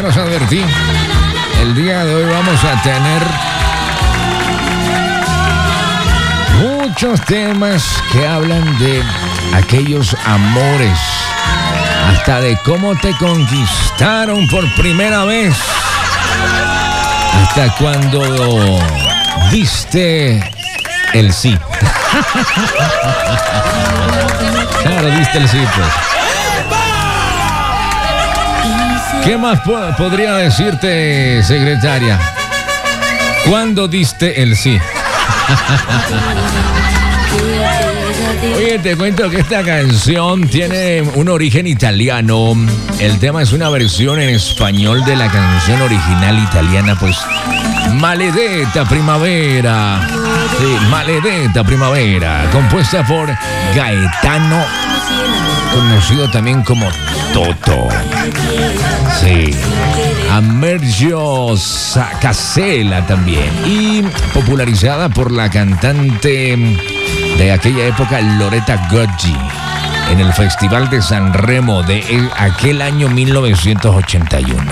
se los advertí. El día de hoy vamos a tener muchos temas que hablan de aquellos amores, hasta de cómo te conquistaron por primera vez, hasta cuando diste el sí. Claro, diste el sí, pues. ¿Qué más podría decirte, secretaria? ¿Cuándo diste el sí? Oye, te cuento que esta canción tiene un origen italiano. El tema es una versión en español de la canción original italiana, pues Maledetta Primavera. Sí, Maledetta Primavera, compuesta por Gaetano, conocido también como Toto. Sí, Amergio Casella también, y popularizada por la cantante de aquella época, Loretta Goggi, en el Festival de San Remo de aquel año 1981.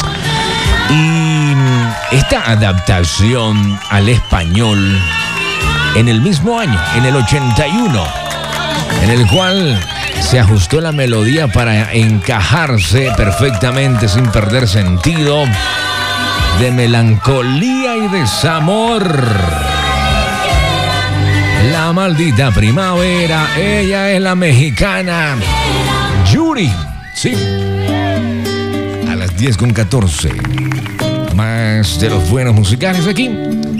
Y esta adaptación al español en el mismo año, en el 81, en el cual se ajustó la melodía para encajarse perfectamente sin perder sentido, de melancolía y desamor. La maldita primavera, ella es la mexicana Yuri. Sí, a las 10:14. Más de los buenos musicales aquí